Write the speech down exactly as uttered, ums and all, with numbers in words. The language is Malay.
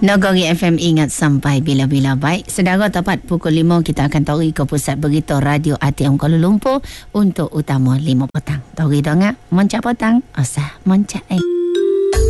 Nagari F M ingat sampai bila-bila. Baik, saudara, tepat pukul lima kita akan tauri ke pusat berita Radio A T M Kuala Lumpur untuk utama lima petang. Tauri dong ah, moncak petang, asah moncak eh.